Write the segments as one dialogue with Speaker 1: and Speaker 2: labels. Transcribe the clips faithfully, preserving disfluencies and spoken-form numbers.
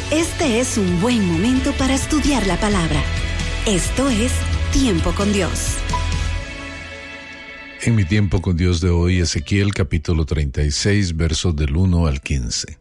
Speaker 1: Este es un buen momento para estudiar la palabra. Esto es Tiempo con Dios.
Speaker 2: En mi tiempo con Dios de hoy, Ezequiel capítulo treinta y seis, versos del uno al quince.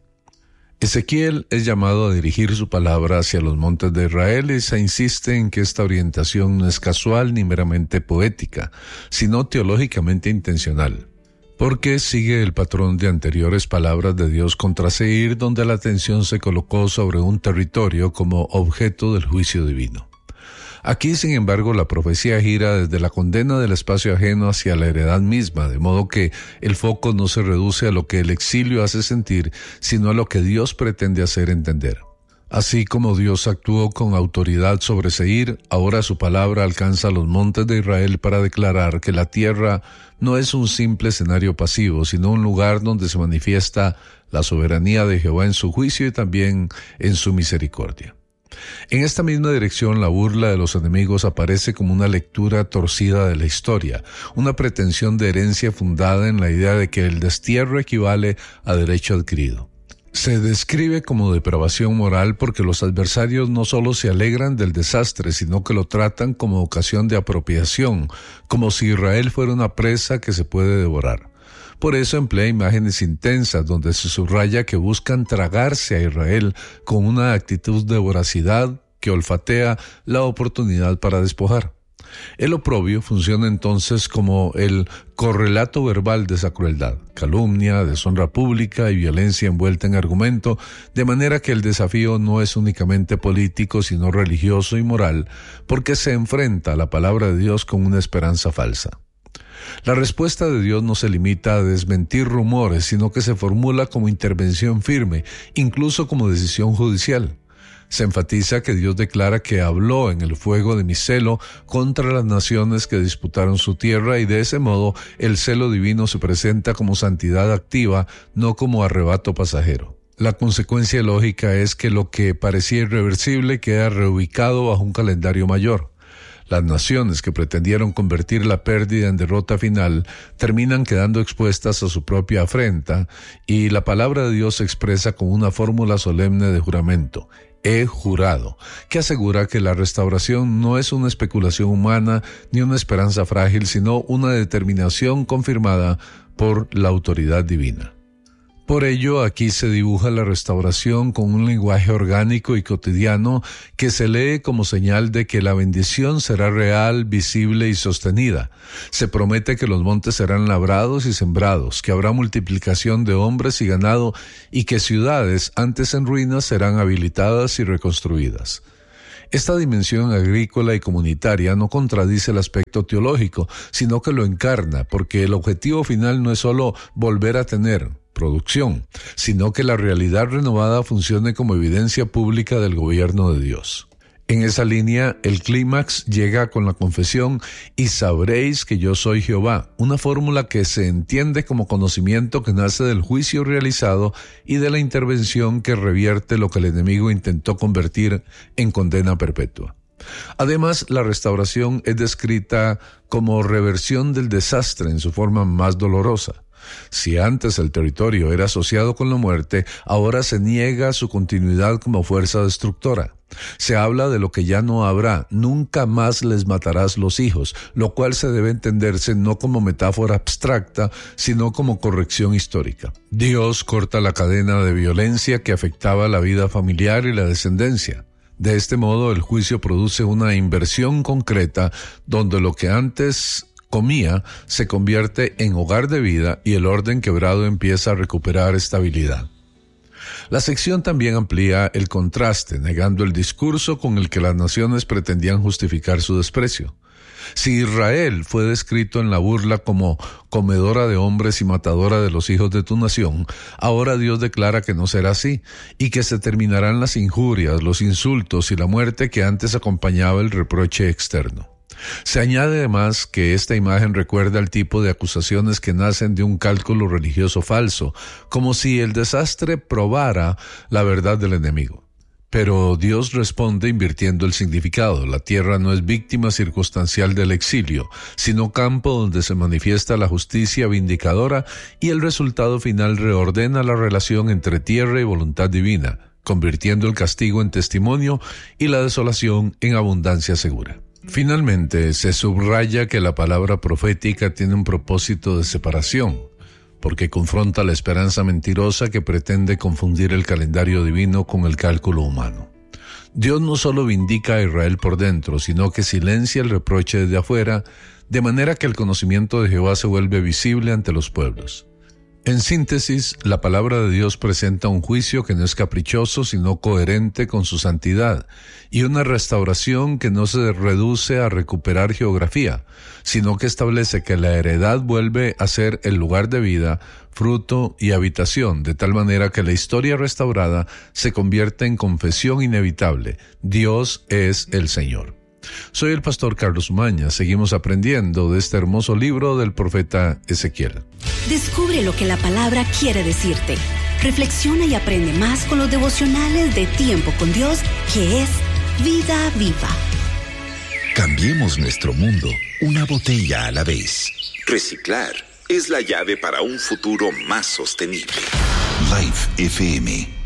Speaker 2: Ezequiel es llamado a dirigir su palabra hacia los montes de Israel y se insiste en que esta orientación no es casual ni meramente poética, sino teológicamente intencional, porque sigue el patrón de anteriores palabras de Dios contra Seir, donde la atención se colocó sobre un territorio como objeto del juicio divino. Aquí, sin embargo, la profecía gira desde la condena del espacio ajeno hacia la heredad misma, de modo que el foco no se reduce a lo que el exilio hace sentir, sino a lo que Dios pretende hacer entender. Así como Dios actuó con autoridad sobre Seir, ahora su palabra alcanza los montes de Israel para declarar que la tierra no es un simple escenario pasivo, sino un lugar donde se manifiesta la soberanía de Jehová en su juicio y también en su misericordia. En esta misma dirección, la burla de los enemigos aparece como una lectura torcida de la historia, una pretensión de herencia fundada en la idea de que el destierro equivale a derecho adquirido. Se describe como depravación moral porque los adversarios no solo se alegran del desastre, sino que lo tratan como ocasión de apropiación, como si Israel fuera una presa que se puede devorar. Por eso emplea imágenes intensas donde se subraya que buscan tragarse a Israel con una actitud de voracidad que olfatea la oportunidad para despojar. El oprobio funciona entonces como el correlato verbal de esa crueldad, calumnia, deshonra pública y violencia envuelta en argumento, de manera que el desafío no es únicamente político, sino religioso y moral, porque se enfrenta a la palabra de Dios con una esperanza falsa. La respuesta de Dios no se limita a desmentir rumores, sino que se formula como intervención firme, incluso como decisión judicial. Se enfatiza que Dios declara que habló en el fuego de mi celo contra las naciones que disputaron su tierra, y de ese modo el celo divino se presenta como santidad activa, no como arrebato pasajero. La consecuencia lógica es que lo que parecía irreversible queda reubicado bajo un calendario mayor. Las naciones que pretendieron convertir la pérdida en derrota final terminan quedando expuestas a su propia afrenta, y la palabra de Dios se expresa con una fórmula solemne de juramento: he jurado, que asegura que la restauración no es una especulación humana ni una esperanza frágil, sino una determinación confirmada por la autoridad divina. Por ello, aquí se dibuja la restauración con un lenguaje orgánico y cotidiano que se lee como señal de que la bendición será real, visible y sostenida. Se promete que los montes serán labrados y sembrados, que habrá multiplicación de hombres y ganado, y que ciudades antes en ruinas serán habilitadas y reconstruidas. Esta dimensión agrícola y comunitaria no contradice el aspecto teológico, sino que lo encarna, porque el objetivo final no es solo volver a tener producción, sino que la realidad renovada funcione como evidencia pública del gobierno de Dios. En esa línea, el clímax llega con la confesión: y sabréis que yo soy Jehová, una fórmula que se entiende como conocimiento que nace del juicio realizado y de la intervención que revierte lo que el enemigo intentó convertir en condena perpetua. Además, la restauración es descrita como reversión del desastre en su forma más dolorosa. Si antes el territorio era asociado con la muerte, ahora se niega su continuidad como fuerza destructora. Se habla de lo que ya no habrá: nunca más les matarás los hijos, lo cual se debe entenderse no como metáfora abstracta, sino como corrección histórica. Dios corta la cadena de violencia que afectaba la vida familiar y la descendencia. De este modo, el juicio produce una inversión concreta, donde lo que antes comía se convierte en hogar de vida y el orden quebrado empieza a recuperar estabilidad. La sección también amplía el contraste, negando el discurso con el que las naciones pretendían justificar su desprecio. Si Israel fue descrito en la burla como comedora de hombres y matadora de los hijos de tu nación, ahora Dios declara que no será así, y que se terminarán las injurias, los insultos y la muerte que antes acompañaba el reproche externo. Se añade además que esta imagen recuerda el tipo de acusaciones que nacen de un cálculo religioso falso, como si el desastre probara la verdad del enemigo. Pero Dios responde invirtiendo el significado. La tierra no es víctima circunstancial del exilio, sino campo donde se manifiesta la justicia vindicadora, y el resultado final reordena la relación entre tierra y voluntad divina, convirtiendo el castigo en testimonio y la desolación en abundancia segura. Finalmente, se subraya que la palabra profética tiene un propósito de separación, porque confronta la esperanza mentirosa que pretende confundir el calendario divino con el cálculo humano. Dios no solo vindica a Israel por dentro, sino que silencia el reproche desde afuera, de manera que el conocimiento de Jehová se vuelve visible ante los pueblos. En síntesis, la palabra de Dios presenta un juicio que no es caprichoso, sino coherente con su santidad, y una restauración que no se reduce a recuperar geografía, sino que establece que la heredad vuelve a ser el lugar de vida, fruto y habitación, de tal manera que la historia restaurada se convierte en confesión inevitable: Dios es el Señor. Soy el pastor Carlos Umaña. Seguimos aprendiendo de este hermoso libro del profeta Ezequiel.
Speaker 1: Descubre lo que la palabra quiere decirte. Reflexiona y aprende más con los devocionales de Tiempo con Dios, que es Vida Viva.
Speaker 3: Cambiemos nuestro mundo una botella a la vez.
Speaker 4: Reciclar es la llave para un futuro más sostenible.
Speaker 3: Life F M